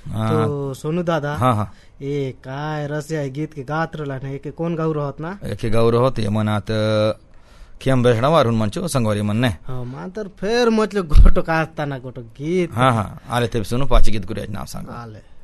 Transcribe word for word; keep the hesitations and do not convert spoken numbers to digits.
तो सोनू दादा हाँ हाँ ए काय रस्य गीत के गात रहला ने के कोण गाऊ रहत ना एक गाऊ रहत ये मनात खेम बेसड़ा वारुन मंचो संगवारी मन ने हाँ मांतर फेर मतलब गोटो कास्ता ना गोटो गीत हाँ हाँ आले ते सुनो पाची गीत गुरे नाम सांग आले